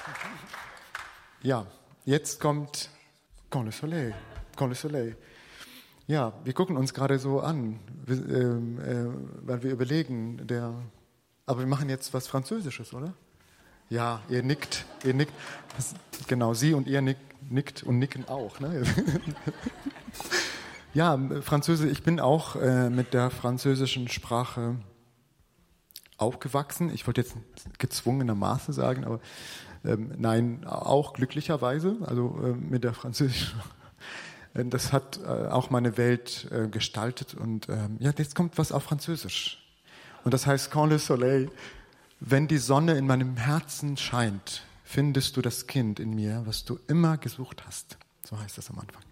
Ja, jetzt kommt Quand le soleil, quand le soleil. Ja, wir gucken uns gerade so an, weil wir überlegen, aber wir machen jetzt was Französisches, oder? Ja, ihr nickt. Genau, Sie und ihr nickt und nicken auch. Ne? Ja, Französisch, ich bin auch mit der französischen Sprache aufgewachsen. Ich wollte jetzt gezwungenermaßen sagen, aber nein, auch glücklicherweise, also mit der französischen. Das hat auch meine Welt gestaltet und ja, jetzt kommt was auf Französisch. Und das heißt Quand le soleil, wenn die Sonne in meinem Herzen scheint, findest du das Kind in mir, was du immer gesucht hast. So heißt das am Anfang.